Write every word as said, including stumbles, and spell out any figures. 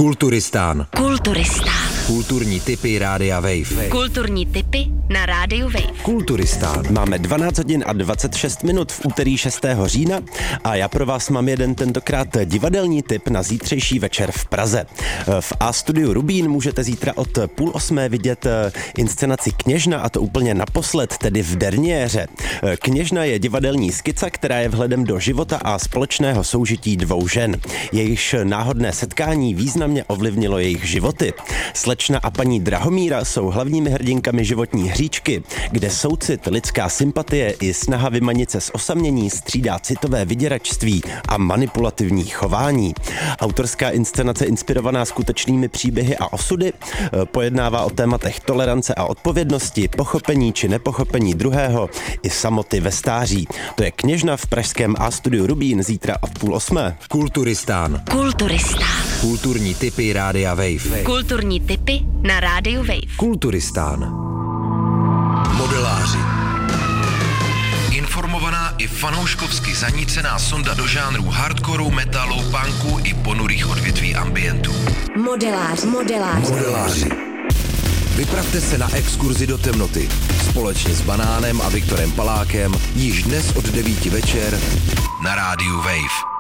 Kulturistán. Kulturistán. Kulturní tipy Rádia Wave. Kulturní tipy na Rádiu Wave. Kulturistán. Máme dvanáct hodin a dvacet šest minut v úterý šestého října a já pro vás mám jeden tentokrát divadelní tip na zítřejší večer v Praze. V A studiu Rubín můžete zítra od půl osmé vidět inscenaci Kněžna, a to úplně naposled, tedy v derniéře. Kněžna je divadelní skica, která je vhledem do života a společného soužití dvou žen. Jejichž náhodné setkání významně ovlivnilo jejich životy. Slečna a paní Drahomíra jsou hlavními hrdinkami životní hříčky, kde soucit, lidská sympatie i snaha vymanit se z osamění střídá citové vyděračství a manipulativní chování. Autorská inscenace inspirovaná skutečnými příběhy a osudy pojednává o tématech tolerance a odpovědnosti, pochopení či nepochopení druhého i samoty ve stáří. To je Kněžna v pražském A studiu Rubín zítra od půl osmé. Kulturistán. Kulturistán. Kulturní tipy Rádia Wave. Kulturní tipy na Rádiu Wave. Kulturistán. Modeláři. Informovaná i fanouškovsky zanícená sonda do žánrů hardcoreu, metalu, punku i ponurých odvětví ambientu. Modeláři. Modeláři. Modeláři. Vypravte se na exkurzi do temnoty. Společně s Banánem a Viktorem Palákem již dnes od devíti večer na Rádiu Wave.